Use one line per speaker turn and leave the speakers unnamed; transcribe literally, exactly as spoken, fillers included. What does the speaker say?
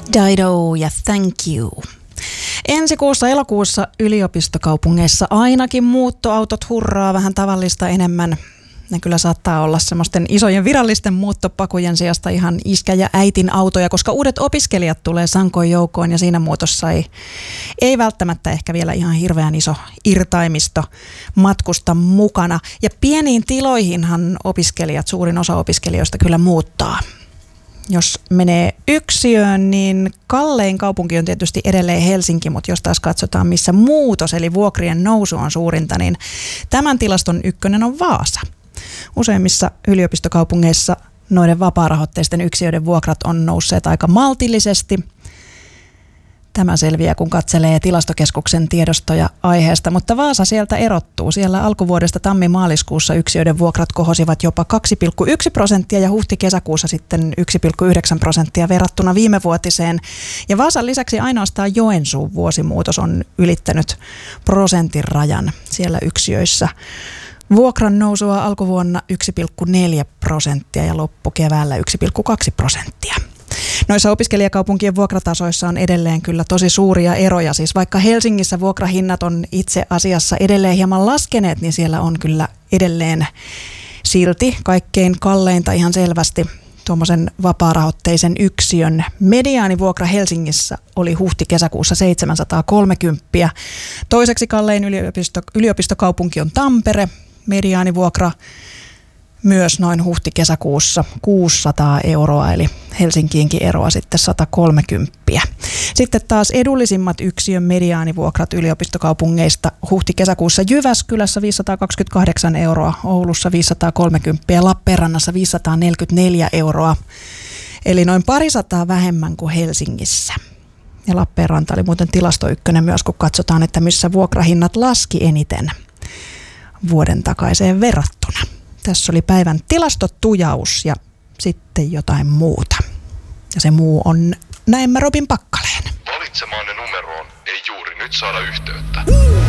Dido ja Thank You. Ensi kuussa elokuussa yliopistokaupungeissa ainakin muuttoautot hurraa vähän tavallista enemmän. Ne kyllä saattaa olla semmoisten isojen virallisten muuttopakujen sijasta ihan iskä ja äitin autoja, koska uudet opiskelijat tulee sankoin joukkoon ja siinä muotossa ei, ei välttämättä ehkä vielä ihan hirveän iso irtaimisto matkusta mukana. Ja pieniin tiloihinhan opiskelijat, suurin osa opiskelijoista kyllä muuttaa. Jos menee yksiöön, niin kallein kaupunki on tietysti edelleen Helsinki, mutta jos taas katsotaan, missä muutos eli vuokrien nousu on suurinta, niin tämän tilaston ykkönen on Vaasa. Useimmissa yliopistokaupungeissa noiden vapaarahoitteisten yksiöiden vuokrat on nousseet aika maltillisesti. Tämä selviää, kun katselee Tilastokeskuksen tiedostoja aiheesta, mutta Vaasa sieltä erottuu. Siellä alkuvuodesta tammi-maaliskuussa yksiöiden vuokrat kohosivat jopa kaksi pilkku yksi prosenttia ja huhti-kesäkuussa sitten yksi pilkku yhdeksän prosenttia verrattuna viimevuotiseen. Ja Vaasan lisäksi ainoastaan Joensuun vuosimuutos on ylittänyt prosentin rajan siellä yksiöissä. Vuokran nousua alkuvuonna yksi pilkku neljä prosenttia ja loppukeväällä yksi pilkku kaksi prosenttia. Noissa opiskelijakaupunkien vuokratasoissa on edelleen kyllä tosi suuria eroja. Siis vaikka Helsingissä vuokrahinnat on itse asiassa edelleen hieman laskeneet, niin siellä on kyllä edelleen silti kaikkein kalleinta ihan selvästi. Tuommoisen vapaarahoitteisen yksiön mediaanivuokra Helsingissä oli huhti-kesäkuussa seitsemänsataakolmekymmentä. Toiseksi kallein yliopisto, yliopistokaupunki on Tampere. Mediaanivuokra myös noin huhti-kesäkuussa kuusisataa euroa, eli Helsinkiinkin eroa sitten sata kolmekymmentä. Sitten taas edullisimmat yksiön mediaanivuokrat yliopistokaupungeista huhti-kesäkuussa Jyväskylässä viisisataakaksikymmentäkahdeksan euroa, Oulussa viisisataakolmekymmentä ja Lappeenrannassa viisisataaneljäkymmentäneljä euroa, eli noin parisataa vähemmän kuin Helsingissä. Ja Lappeenranta oli muuten tilastoykkönen myös, kun katsotaan, että missä vuokrahinnat laski eniten vuoden takaiseen verrattuna. Tässä oli päivän tilastotujaus ja sitten jotain muuta. Ja se muu on näemmä Robin Pakkaleen.
Valitsemaanne numeroon ei juuri nyt saada yhteyttä.